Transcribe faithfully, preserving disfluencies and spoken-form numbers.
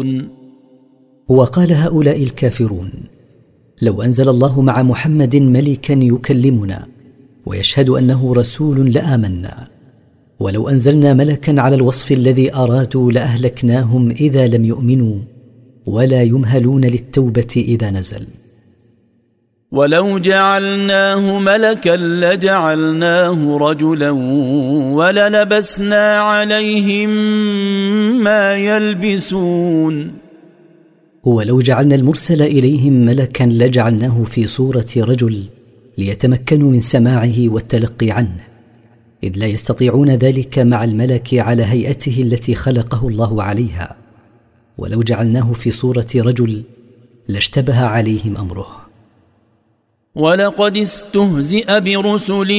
وقال هؤلاء الكافرون: لو أنزل الله مع محمد ملكا يكلمنا ويشهد أنه رسول لآمنا، ولو أنزلنا ملكا على الوصف الذي أرادوا لأهلكناهم إذا لم يؤمنوا، ولا يمهلون للتوبة إذا نزل. ولو جعلناه ملكا لجعلناه رجلا وللبسنا عليهم ما يلبسون. ولو جعلنا المرسل إليهم ملكا لجعلناه في صورة رجل ليتمكنوا من سماعه والتلقي عنه، إذ لا يستطيعون ذلك مع الملك على هيئته التي خلقه الله عليها. ولو جعلناه في صورة رجل لاشتبه عليهم أمره. ولقد استهزئ برسل